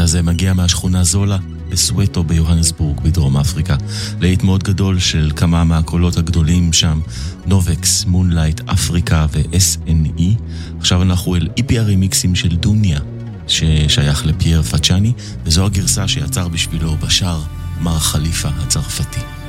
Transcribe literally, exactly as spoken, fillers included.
הזה מגיע מהשכונה זולה בסווטו ביוהנסבורג בדרום אפריקה. להיט מאוד גדול של כמה מהקולות הגדולים שם, נובקס, מונלייט, אפריקה ו-אס אן אי. עכשיו אנחנו אל איפי הרימיקסים של דוניה, ששייך לפייר פאצ'אני, וזו הגרסה שיצר בשבילו בשאר מר חליפה הצרפתי.